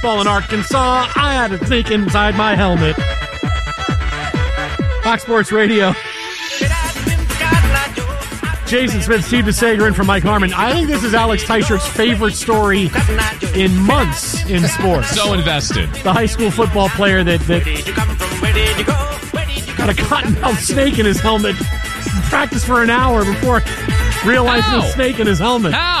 ball in Arkansas. I had a snake inside my helmet. Fox Sports Radio. Jason Smith, Steve DeSager in for Mike Harmon. I think this is Alex Teichert's favorite story in months in sports. So invested. The high school football player that got a cottonmouth snake in his helmet, practiced for an hour before realizing the snake in his helmet. How?